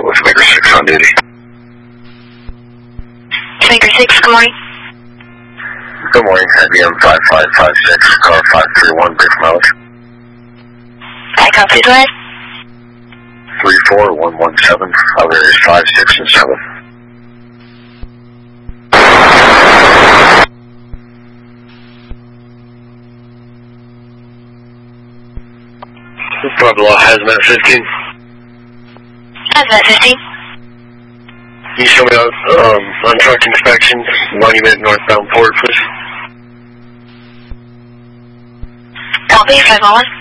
with Maker 6 on duty. Maker 6, good morning. Good morning, IBM 5556, car 531, brief mileage. I copy, go ahead. 34117, other areas 5, 6, and 7. Pueblo, Hazmat 15. Hazmat 15. Can you show me on truck inspection, Monument northbound port, please? Copy, 501.